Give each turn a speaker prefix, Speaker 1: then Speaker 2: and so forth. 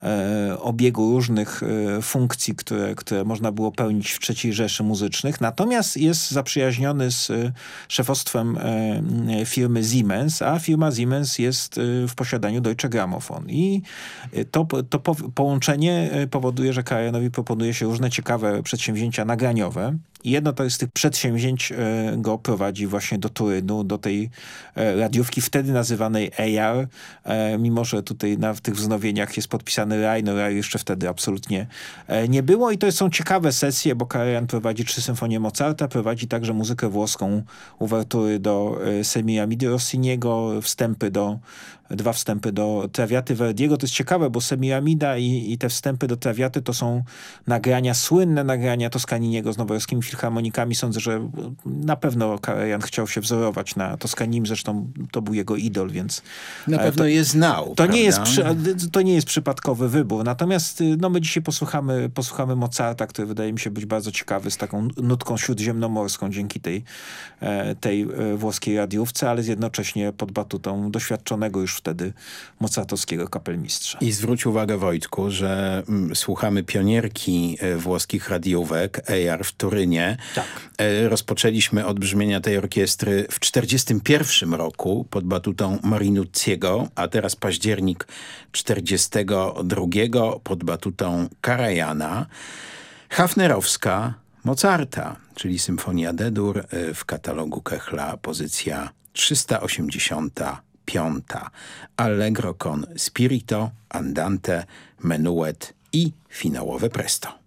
Speaker 1: obiegu różnych funkcji, które można było pełnić w III Rzeszy Muzycznych. Natomiast jest zaprzyjaźniony z szefostwem firmy Siemens, a firma Siemens jest w posiadaniu Deutsche Grammophon. I to połączenie powoduje, że Karajanowi proponuje się różne ciekawe przedsięwzięcia nagraniowe. I jedno z tych przedsięwzięć go prowadzi właśnie do Turynu, do tej radiówki wtedy nazywanej EJAR, mimo że tutaj w tych wznowieniach jest podpisany RAI, no RAI jeszcze wtedy absolutnie nie było. I to są ciekawe sesje, bo Karajan prowadzi 3 symfonie Mozarta, prowadzi także muzykę włoską, uwertury do Semiramidy Rossiniego, 2 wstępy do Trawiaty Verdiego. To jest ciekawe, bo Semiramida i te wstępy do Trawiaty to są nagrania, słynne nagrania Toscaniniego z nowojorskimi filharmonikami. Sądzę, że na pewno Karajan chciał się wzorować na Toskanim, zresztą to był jego idol, więc...
Speaker 2: Na pewno je znał,
Speaker 1: to nie jest przypadkowy wybór. Natomiast my dzisiaj posłuchamy Mozarta, który wydaje mi się być bardzo ciekawy, z taką nutką śródziemnomorską dzięki tej włoskiej radiówce, ale jednocześnie pod batutą doświadczonego już wtedy mozartowskiego kapelmistrza.
Speaker 2: I zwróć uwagę, Wojtku, że słuchamy pionierki włoskich radiówek EJAR w Turynie.
Speaker 1: Tak.
Speaker 2: Rozpoczęliśmy od brzmienia tej orkiestry w 1941 roku pod batutą Marinucciego, a teraz październik 1942 pod batutą Karajana. Hafnerowska Mozarta, czyli Symfonia D-dur, w katalogu Kechla pozycja 385. Allegro con spirito, andante, menuet i finałowe presto.